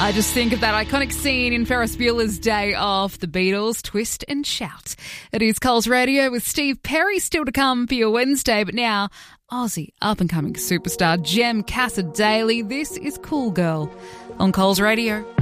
I just think of that iconic scene in Ferris Bueller's Day Off, the Beatles, Twist and Shout. It is Coles Radio with Steve Perry still to come for your Wednesday, but now Aussie up-and-coming superstar Jem Casa Daly. This is Cool Girl on Coles Radio.